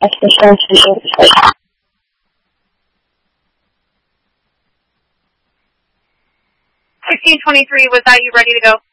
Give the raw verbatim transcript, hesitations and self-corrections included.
sixteen twenty-three, was that you ready to go?